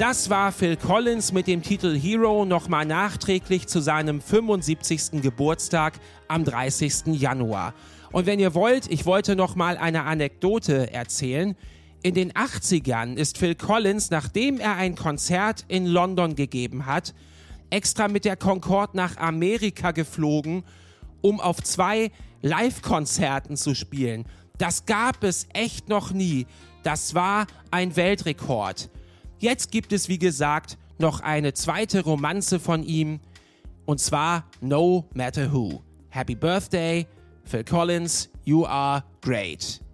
Das war Phil Collins mit dem Titel Hero, nochmal nachträglich zu seinem 75. Geburtstag am 30. Januar. Und wenn ihr wollt, ich wollte nochmal eine Anekdote erzählen. In den 80ern ist Phil Collins, nachdem er ein Konzert in London gegeben hat, extra mit der Concorde nach Amerika geflogen, um auf 2 Live-Konzerten zu spielen. Das gab es echt noch nie. Das war ein Weltrekord. Jetzt gibt es, wie gesagt, noch eine zweite Romanze von ihm, und zwar No Matter Who. Happy Birthday, Phil Collins, you are great.